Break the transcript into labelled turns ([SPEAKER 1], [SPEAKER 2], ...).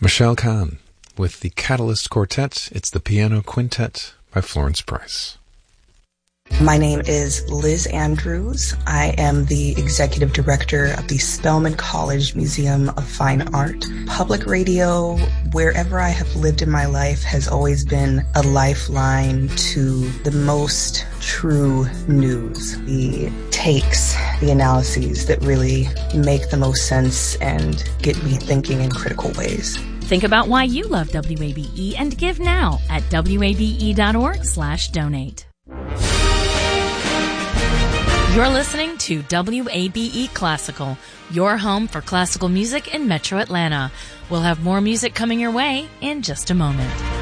[SPEAKER 1] Michelle Kahn with the Catalyst Quartet. It's the Piano Quintet by Florence Price.
[SPEAKER 2] My name is Liz Andrews. I am the executive director of the Spelman College Museum of Fine Art. Public radio, wherever I have lived in my life, has always been a lifeline to the most true news, the takes, the analyses that really make the most sense and get me thinking in critical ways.
[SPEAKER 3] Think about why you love WABE and give now at wabe.org/donate. You're listening to WABE Classical, your home for classical music in Metro Atlanta. We'll have more music coming your way in just a moment.